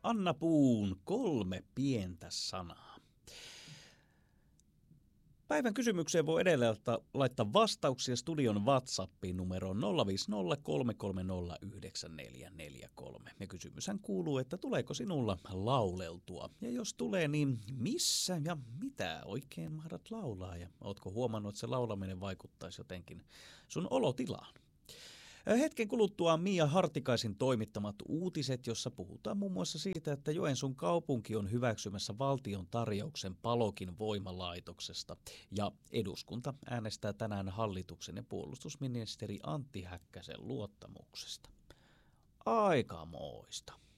Anna Puun 3 pientä sanaa. Päivän kysymykseen voi edelleen laittaa vastauksia studion WhatsAppiin numeroon 050 Ja kysymyshän kuuluu, että tuleeko sinulla lauleltua? Ja jos tulee, niin missä ja mitä oikein mahdat laulaa? Ja ootko huomannut, että se laulaminen vaikuttaisi jotenkin sun olotilaan? Hetken kuluttua Mia Hartikaisin toimittamat uutiset, jossa puhutaan muun muassa siitä, että Joensuun kaupunki on hyväksymässä valtion tarjouksen Palokin voimalaitoksesta ja eduskunta äänestää tänään hallituksen ja puolustusministeri Antti Häkkäsen luottamuksesta. Aikamoista.